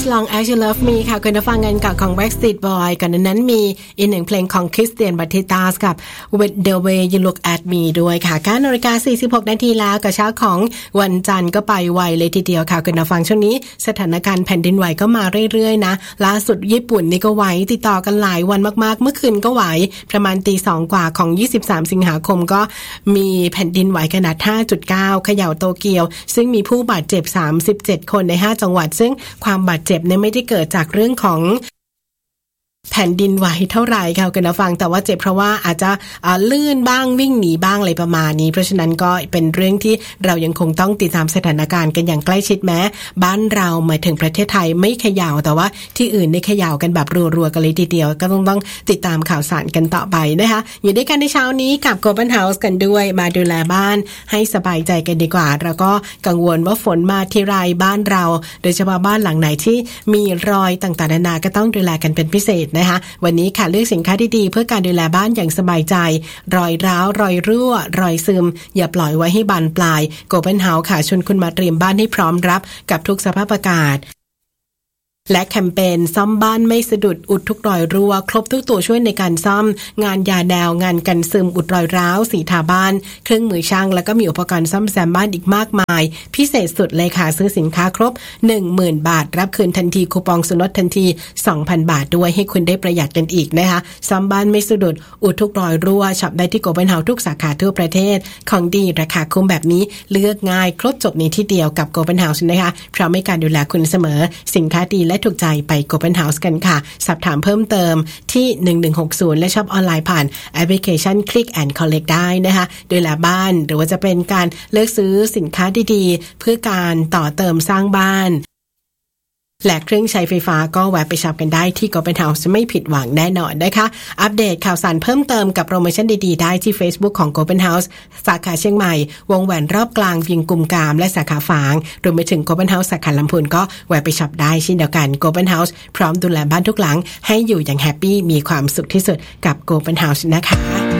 Long As You Love Me ค่ะคุณผู้ฟังกันกับของ Backstreet Boy ก่อนนั้นมีอีกหนึ่งเพลงของคริสเตียนบัตติสตาสกับ With the Way You Look at Me ด้วยค่ะ 9:46 นาทีแล้วกับเช้าของวันจันทร์ก็ไปไวเลยทีเดียวค่ะคุณผู้ฟังช่วงนี้สถานการณ์แผ่นดินไหวก็มาเรื่อยๆนะล่าสุดญี่ปุ่นนี่ก็ไหวติดต่อกันหลายวันมากๆเมื่อคืนก็ไหวประมาณ 2:00 กว่าของ23สิงหาคมก็มีแผ่นดินไหวขนาด 5.9 เขย่าโตเกียวซึ่งมีผู้บาดเจ็บ37คนใน5จังหวัดซึ่งความบาดเจ็บเนี่ยไม่ได้เกิดจากเรื่องของแผ่นดินไหวเท่าไหร่ค่ะคุณผู้ฟังแต่ว่าเจ็บเพราะว่าอาจจะลื่นบ้างวิ่งหนีบ้างอะไรประมาณนี้เพราะฉะนั้นก็เป็นเรื่องที่เรายังคงต้องติดตามสถานการณ์กันอย่างใกล้ชิดแม้บ้านเราหมายถึงประเทศไทยไม่เขย่าแต่ว่าที่อื่นนี่เขย่ากันแบบรัวๆกันเลยทีเดียวก็ต้องติดตามข่าวสารกันต่อไปนะคะอยู่ด้วยกันในเช้านี้กับ Global House กันด้วยมาดูแลบ้านให้สบายใจกันดีกว่าแล้วก็กังวลว่าฝนมาทีไรบ้านเราโดยเฉพาะบ้านหลังไหนที่มีรอยต่างๆนานาก็ต้องดูแลกันเป็นพิเศษนะคะวันนี้ค่ะเลือกสินค้าดีๆเพื่อการดูแลบ้านอย่างสบายใจรอยร้าวรอยรั่วรอยซึมอย่าปล่อยไว้ให้บานปลาย Global House ค่ะชวนคุณมาเตรียมบ้านให้พร้อมรับกับทุกสภาพอากาศและแคมเปญซ่อมบ้านไม่สะดุดอุดทุกรอยรั่วครบทุกตัวช่วยในการซ่อมงานยาแนวงานกันซึมอุดรอยร้าวสีทาบ้านเครื่องมือช่างแล้วก็มีอุปกรณ์ซ่อมแซมบ้านอีกมากมายพิเศษสุดเลยค่ะซื้อสินค้าครบ 10,000 บาทรับคืนทันทีคูปองส่วนลดทันที 2,000 บาทด้วยให้คุณได้ประหยัดกันอีกนะคะซ่อมบ้านไม่สะดุดอุดทุกรอยรั่วช็อปได้ที่ Global House ทุกสาขาทั่วประเทศของดีราคาคุ้มแบบนี้เลือกง่ายครบจบในที่เดียวกับ Global House นะคะพร้อมให้การดูแลคุณเสมอสินค้าดีและถูกใจไป Global House กันค่ะสอบถามเพิ่มเติมที่1160และช็อปออนไลน์ผ่านแอปพลิเคชัน Click and Collect ได้นะคะดูแลบ้านหรือว่าจะเป็นการเลือกซื้อสินค้าดีๆเพื่อการต่อเติมสร้างบ้านและเครื่องใช้ไฟฟ้าก็แวะไปช็อปกันได้ที่ Global House ไม่ผิดหวังแน่นอนนะคะอัปเดตข่าวสารเพิ่มเติมกับโปรโมชั่นดีๆได้ที่ Facebook ของ Global House สาขาเชียงใหม่วงแหวนรอบกลางเวียงกุมกามและสาขาฝางรวมไปถึง Global House สาขาลำพูนก็แวะไปช็อปได้เช่นเดียวกัน Global House พร้อมดูแลบ้านทุกหลังให้อยู่อย่างแฮปปี้มีความสุขที่สุดกับ Global House นะคะ